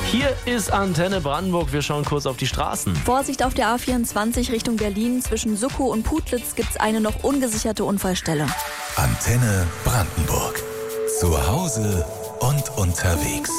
Hier ist Antenne Brandenburg. Wir schauen kurz auf die Straßen. Vorsicht auf der A24 Richtung Berlin. Zwischen Suckow und Putlitz gibt es eine noch ungesicherte Unfallstelle. Antenne Brandenburg. Zu Hause und unterwegs.